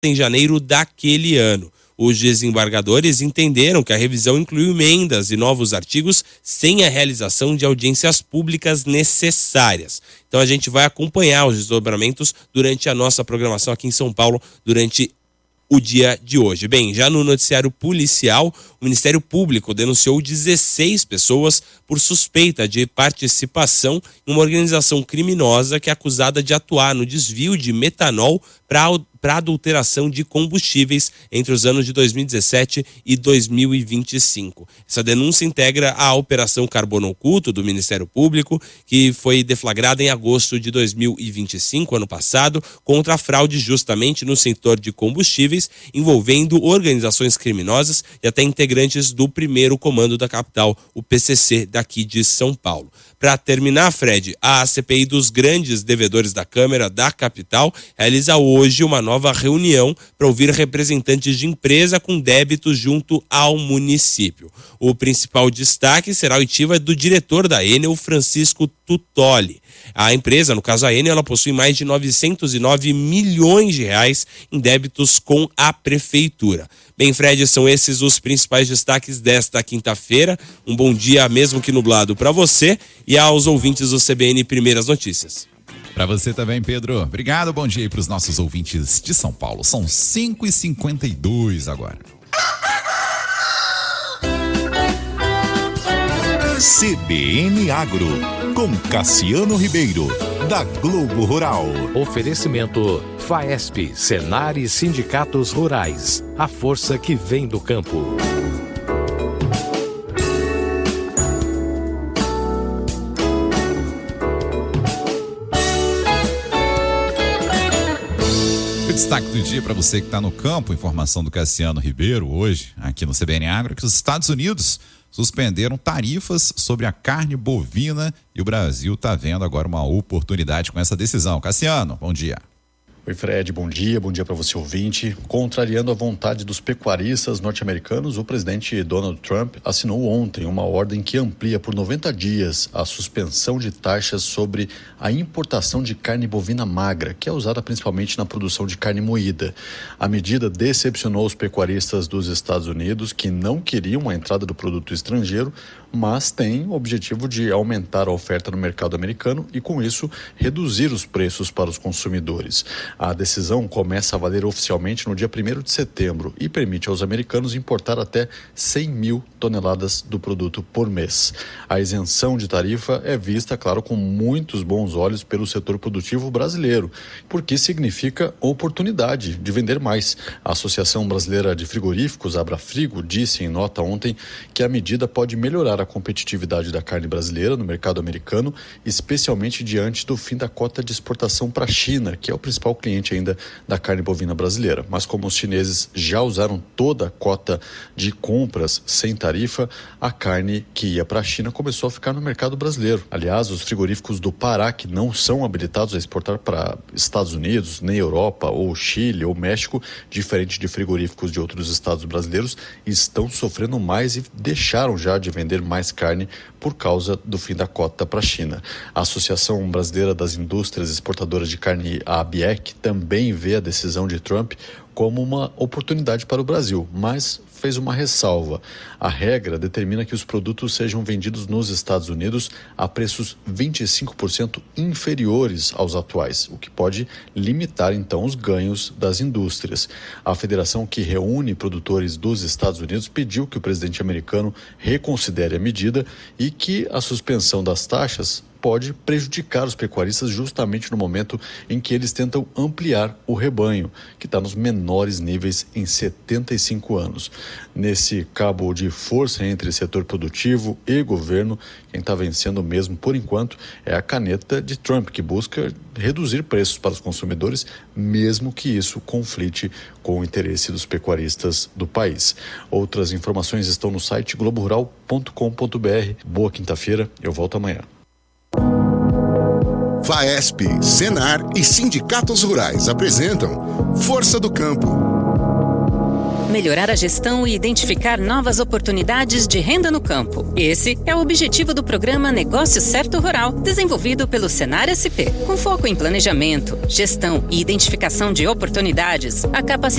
em janeiro daquele ano. Os desembargadores entenderam que a revisão incluiu emendas e novos artigos sem a realização de audiências públicas necessárias. Então a gente vai acompanhar os desdobramentos durante a nossa programação aqui em São Paulo, durante o dia de hoje. Bem, já no noticiário policial, o Ministério Público denunciou 16 pessoas por suspeita de participação em uma organização criminosa que é acusada de atuar no desvio de metanol para adulteração de combustíveis entre os anos de 2017 e 2025. Essa denúncia integra a Operação Carbono Oculto do Ministério Público, que foi deflagrada em agosto de 2025, ano passado, contra a fraude justamente no setor de combustíveis, envolvendo organizações criminosas e até integrantes do primeiro comando da capital, o PCC daqui de São Paulo. Para terminar, Fred, a CPI dos grandes devedores da Câmara da capital realiza hoje uma nova reunião para ouvir representantes de empresa com débitos junto ao município. O principal destaque será a oitiva do diretor da Enel, Francisco Tutoli. A empresa, no caso a Enel, ela possui mais de 909 milhões de reais em débitos com a prefeitura. Bem, Fred, são esses os principais destaques desta quinta-feira. Um bom dia, mesmo que nublado, para você e aos ouvintes do CBN Primeiras Notícias. Para você também, Pedro. Obrigado, bom dia aí para os nossos ouvintes de São Paulo. São 5h52 agora. CBN Agro, com Cassiano Ribeiro, da Globo Rural. Oferecimento FAESP, Senar e Sindicatos Rurais. A força que vem do campo. O destaque do dia para você que está no campo, informação do Cassiano Ribeiro hoje, aqui no CBN Agro, que os Estados Unidos suspenderam tarifas sobre a carne bovina e o Brasil está vendo agora uma oportunidade com essa decisão. Cassiano, bom dia. Oi, Fred, bom dia para você ouvinte. Contrariando a vontade dos pecuaristas norte-americanos, o presidente Donald Trump assinou ontem uma ordem que amplia por 90 dias a suspensão de taxas sobre a importação de carne bovina magra, que é usada principalmente na produção de carne moída. A medida decepcionou os pecuaristas dos Estados Unidos, que não queriam a entrada do produto estrangeiro, mas tem o objetivo de aumentar a oferta no mercado americano e, com isso, reduzir os preços para os consumidores. A decisão começa a valer oficialmente no dia 1º de setembro e permite aos americanos importar até 100 mil toneladas do produto por mês. A isenção de tarifa é vista, claro, com muitos bons olhos pelo setor produtivo brasileiro, porque significa oportunidade de vender mais. A Associação Brasileira de Frigoríficos, Abrafrigo, disse em nota ontem que a medida pode melhorar a competitividade da carne brasileira no mercado americano, especialmente diante do fim da cota de exportação para a China, que é o principal cliente ainda da carne bovina brasileira. Mas como os chineses já usaram toda a cota de compras sem tarifa, a carne que ia para a China começou a ficar no mercado brasileiro. Aliás, os frigoríficos do Pará, que não são habilitados a exportar para Estados Unidos, nem Europa, ou Chile, ou México, diferente de frigoríficos de outros estados brasileiros, estão sofrendo mais e deixaram já de vender mais carne por causa do fim da cota para a China. A Associação Brasileira das Indústrias Exportadoras de Carne, a ABIEC, também vê a decisão de Trump como uma oportunidade para o Brasil, mas fez uma ressalva. A regra determina que os produtos sejam vendidos nos Estados Unidos a preços 25% inferiores aos atuais, o que pode limitar então os ganhos das indústrias. A federação que reúne produtores dos Estados Unidos pediu que o presidente americano reconsidere a medida e que a suspensão das taxas pode prejudicar os pecuaristas justamente no momento em que eles tentam ampliar o rebanho, que está nos menores níveis em 75 anos. Nesse cabo de força entre setor produtivo e governo, quem está vencendo mesmo, por enquanto, é a caneta de Trump, que busca reduzir preços para os consumidores, mesmo que isso conflite com o interesse dos pecuaristas do país. Outras informações estão no site globorural.com.br. Boa quinta-feira, eu volto amanhã. FAESP, Senar e Sindicatos Rurais apresentam Força do Campo. melhorar a gestão e identificar novas oportunidades de renda no campo. Esse é o objetivo do programa Negócio Certo Rural, desenvolvido pelo Senar SP. Com foco em planejamento, gestão e identificação de oportunidades, a capacitação